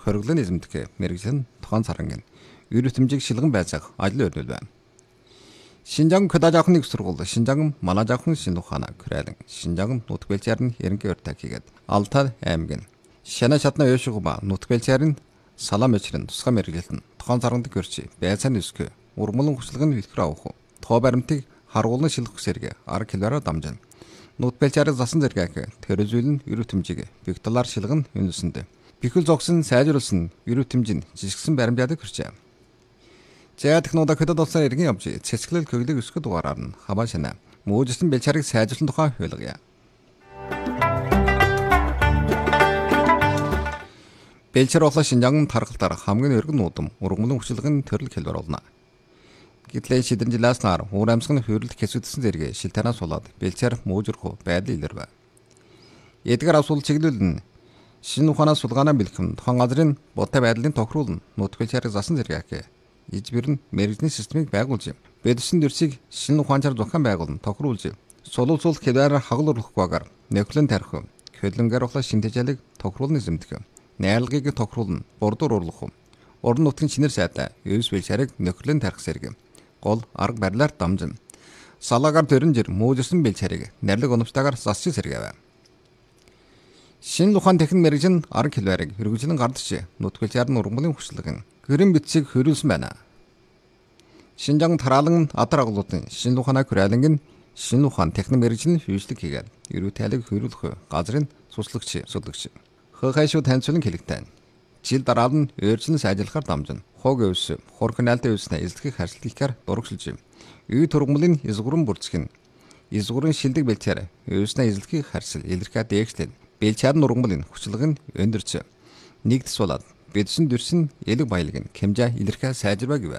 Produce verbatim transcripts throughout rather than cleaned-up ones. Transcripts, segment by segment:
хориглон эзэмдэх мэрэгжлийн тухайн сарангийн өрөвтөмжийг шилгэн байцаах ажил өрнөл байна. Шинжаан Көдөжахны их сургууль, Шинжаан Малажахны шинэ ухаана күрэлэн, Шинжаан нутгбэлчарын ерөнхий өртөг хийгээд Алтай аймгийн Шана шатна өшгөба нутгбэлчарын салам өчрөн тусгай мэрэгжилтэн тухайн сарангад көрчи байцааны өсгөө урмлан хүчлэг нь хэлхрээ авах. Тоо баримтыг харгуулны шилгэх сэргэ арга хэлбэрээр дамжин. Нутгбэлчарын засан зэрэг төрөзүүлэн өрөвтөмжийг бих талаар шилгэн үнэлсэндэ. Бихэл зогсон сайжруулсан өрөвтөмжийн жижигсэн баримтаадыг хүрчээ. За технологи хөдөд болсон иргэн явж цэцгэлэл көглөг өсгөх дугаараар нь хаваа шанаа мөөжсөн бэлчарыг сайжруулсан тухай хуулгая. Бэлчар болоо Шинжаан тархалтаар хамгийн өргөн нуудам ургамлын хүчлэгэн төрөл хэлбэр болно. Гэтлээ шидэн жилээс нар уур амьсганы хөвөрлөлт хэсэгдсэн зэрэг шил танаас болоод бэлчар мөөжөрхөө байдал илэрвэ. Эдгээр асуул чиглүүлэн шинэ ухаанаас сулгаанаа бэлхэн тухайн газрын бодтой байдлын тохируулна нутгбэлчарыг засан зэрэг ижбэр нь мэрэгжлийн системийг байгуулж, бэлсэн дөрсийг шинэ ухаанчаар зохион байгуулна, тохируулж, сулуулсуулах хэвээр хагал урлах багаар нөхлөн тарих, хөдлөнгөр ухлаа шинэ тэжээлийг тохируулна эзэмдэх, найрлагыг тохируулна, бурдуур урлах, орон нутгийн чинэр сайтай, ерөөс бэлчарыг нөхлөн тарих зэрэг гол арга барилаар дамжин, салаагаар төрөнжир мөөжсөн бэлчарыг найрлаг оновчтойгоор засчих зэрэг аваа. Шинэ ухаан техник мэрэгжлийн арга хэлбэрийг хэрэгжүүлэн гардч нутгбэлчаар нь ургамлын хүчлэгэн гэрэн битсийг хөрүүлсэн байна. Шинжаан тараалан адар агуулгын шинэ ухаанаа күрэлэнг нь шинэ ухаан техник мэрэгжлийн хөгжлөг хийгээд эрүү тайлыг хөрүүлэх газрын цуцлагч судлагч хойшоо танилцуулан хэлэгтэй. Жил дараал нь өөрчлөн сайжруулахаар дамжин. Хог өвс, хурхнаалтай өвснэ эзлэхийг харилцагчаар дурагшилж юм. Үй тургамлын эзгүрэн бүрцэг нь эзгүрэн шилдэг бэлчээр өвснэ эзлэхийг харьцал илэрхээ дээгчлэн бэлчээр нургамлын хүчлэг нь өндөрч нэгдэс болоод бэлсэн дөрсөн элэг баялаг нь хэмжээ илэрхээ сайжирваа гэв.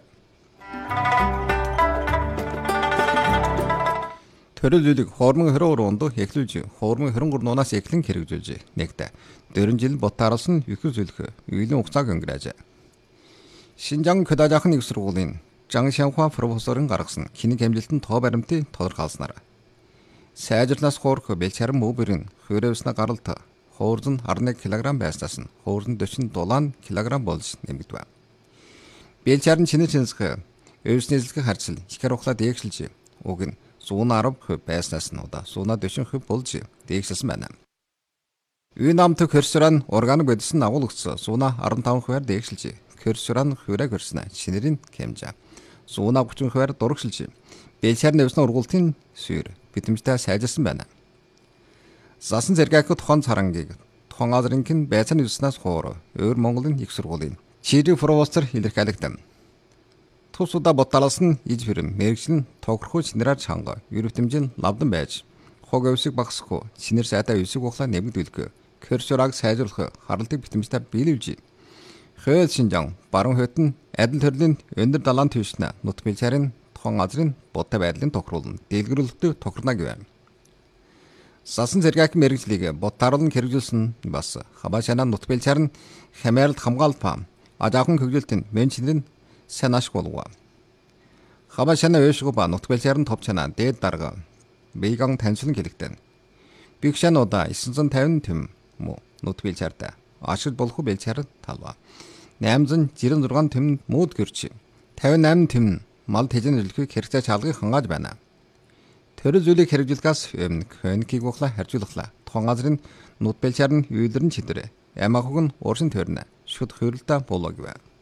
Төрөлөлөг хоормон хороор ондоо эхлүүлж хоормон хорон гурнаас эхлэн хэрэгжүүлж нэгдэ дөрвөн жил ботаараас нь ихэлзүүлэх үеийн хугацааг өнгөрөөж. Шинжаан Көдөжахны их сургуулийн Жан Шанхуа профессорын гаргасан хиний хэмжилтэн тоо баримтыг тодорхойлсноор сайжрлаас хоорох бэлчаран мөбөрийн хөрөөснө гаралт хуурзан арнэг килограмм байснаас нь хуурзан дөрвөн дулаан килограмм болж нэмэгдэв. Бэлчарын чинэ чинсэх өвсний эзлэхийг харьцал ихэр ухлаа дээгшилж уг нь зуун арав хувь байснаас нь удаа зуунаа дөрвөн хувь болж дээгшилсэн байна. Үй намт хөрсран органик бодисын агуулгц зуунаа арван таван хувиар дээгшилж хөрсран хувиараа хөрснө шинэрийн хэмжээ зуунаа гучин хувиар дурагшилж бэлчарын өвсний ургуултын сүйр битэмжтэй сайжирсан байна. Засан зэрэг тухайн царангийг тухайн газрын байцааны үснээс хоор өөр Монголын их сургуулийн Чири профессор илэрхийлэгдэв. Тусуда боталаас нь иж хэрэм мэрэгжлийн тохирхуйч нэраар чанга өрөвтөмжийн лавдан байж хог өвсийг багасгах шинэр сайтай өвсийг ухлаа нэмэгдүүлэх хөрсөраг сайжруулах харалтыг битэмжтэй биелүүлж хөл Шинжаан баруун хойд нь адил төрлийн өндөр далайн төвшнө нутгбэлчарын тухайн газрын бодтой байдлын тохируулна дэлгэрүүлэлтөд тохирно гэв. Сасан зэрэг мэрэгжлийг ботааруулан хэрэгжүүлсэн бас хаваа шанаа нутгбэлчаар нь хямааралд хамгаалт па ажаахан хөгжүүлэлтийн мен чинэр нь сайн ашиг болов. Хаваа шанаа өшгөө ба нутгбэлчаар нь топ чанаа дээд дарга бийган танилцуулан хэлэгдэн. Бих шануудаа девятьсот пятьдесят тэм мө нутгбэлчаартай ашиг болох бэлчээр талва. восемьсот шестьдесят шесть тэм мод гэрч пятьдесят восемь тэм мал тэжэн зөвлөхийг хэрэгцээ чалгыг хангааж байна. Төрөл зүйлийг хэрэгжүүлэхээс өмнө хойнкийг ухлаа харьцуулахлаа. Тухайн газрын нутбэлчаар нь үйлэрн чидэрэ. Ямаахыг нь ууршин төрнө. Шүд хөрөлтөө болоо гэв.